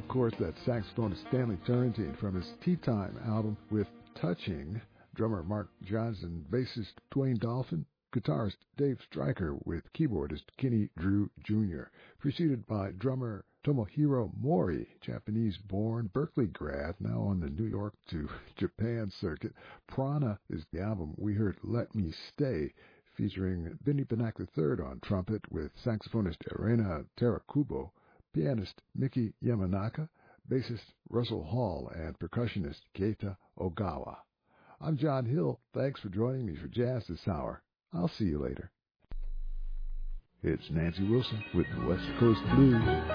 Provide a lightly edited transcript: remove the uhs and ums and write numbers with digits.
of course, that saxophonist Stanley Turrentine from his Tea Time album with Touching, drummer Mark Johnson, bassist Dwayne Dolphin, guitarist Dave Stryker with keyboardist Kenny Drew Jr., preceded by drummer Tomohiro Mori, Japanese-born Berkeley grad, now on the New York to Japan circuit. Prana is the album. We heard Let Me Stay, featuring Benny Benak III on trumpet with saxophonist Irena Terakubo, pianist Miki Yamanaka, bassist Russell Hall, and percussionist Keita Ogawa. I'm John Hill. Thanks for joining me for Jazz this hour. I'll see you later. It's Nancy Wilson with the West Coast Blues.